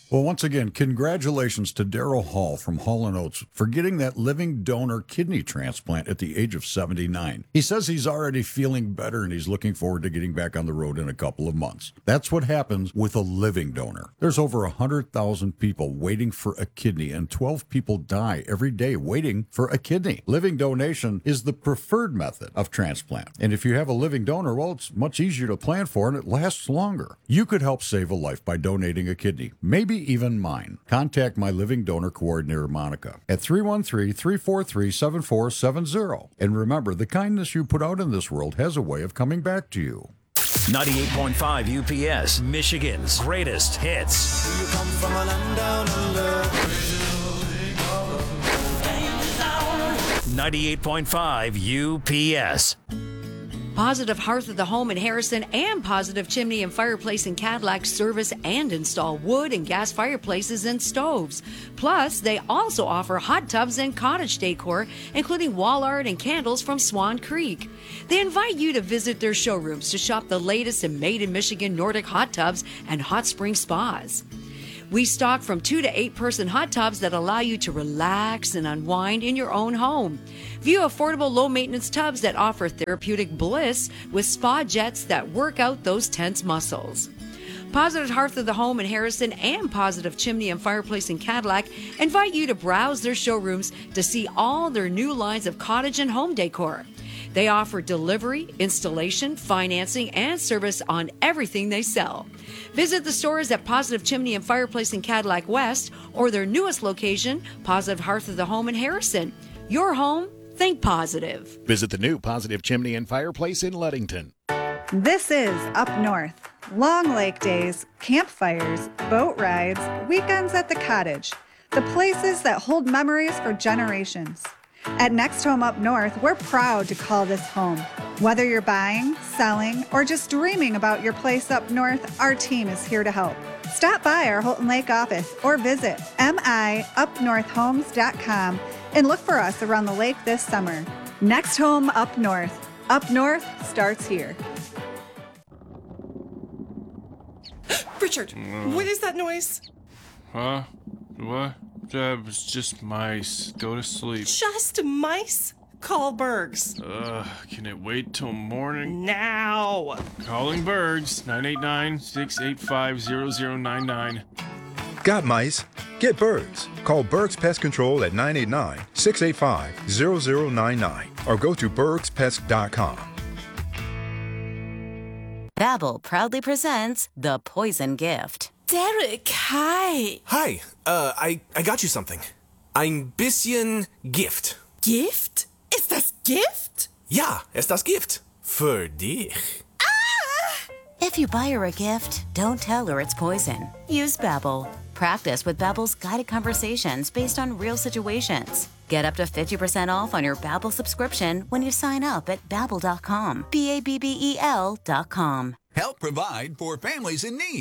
Well, once again, congratulations to Daryl Hall from Hall & Oates for getting that living donor kidney transplant at the age of 79. He says he's already feeling better and he's looking forward to getting back on the road in a couple of months. That's what happens with a living donor. There's over 100,000 people waiting for a kidney, and 12 people die every day waiting for a kidney. Living donation is the preferred method of transplant. And if you have a living donor, well, it's much easier to plan for and it lasts longer. You could help save a life by donating a kidney, maybe even mine. Contact my living donor coordinator, Monica, at 313-343-7470. And remember, the kindness you put out in this world has a way of coming back to you. 98.5 UPS, Michigan's greatest hits. You come from a land down under. 98.5 UPS. Positive Hearth of the Home in Harrison and Positive Chimney and Fireplace in Cadillac service and install wood and gas fireplaces and stoves. Plus, they also offer hot tubs and cottage decor, including wall art and candles from Swan Creek. They invite you to visit their showrooms to shop the latest in made in Michigan Nordic hot tubs and hot spring spas. We stock from 2 to 8 person hot tubs that allow you to relax and unwind in your own home. View affordable low maintenance tubs that offer therapeutic bliss with spa jets that work out those tense muscles. Positive Hearth of the Home in Harrison and Positive Chimney and Fireplace in Cadillac invite you to browse their showrooms to see all their new lines of cottage and home decor. They offer delivery, installation, financing, and service on everything they sell. Visit the stores at Positive Chimney and Fireplace in Cadillac West or their newest location, Positive Hearth of the Home in Harrison. Your home, think positive. Visit the new Positive Chimney and Fireplace in Ludington. This is Up North. Long lake days, campfires, boat rides, weekends at the cottage. The places that hold memories for generations. At Next Home Up North, we're proud to call this home. Whether you're buying, selling, or just dreaming about your place up north, our team is here to help. Stop by our Houghton Lake office or visit miupnorthhomes.com and look for us around the lake this summer. Next Home Up North. Up North starts here. Richard, what is that noise? Huh? What? It was just mice. Go to sleep. Just mice? Call Bergs. Can it wait till morning? Now! Calling Bergs. 989-685-0099. Got mice? Get Bergs. Call Bergs Pest Control at 989-685-0099 or go to bergspest.com. Babbel proudly presents The Poison Gift. Derek, hi. Hi, I got you something. Ein bisschen Gift. Gift? Ist das Gift? Ja, ist das Gift. Für dich. Ah! If you buy her a gift, don't tell her it's poison. Use Babbel. Practice with Babbel's guided conversations based on real situations. Get up to 50% off on your Babbel subscription when you sign up at Babbel.com. BABBEL.com. Help provide for families in need.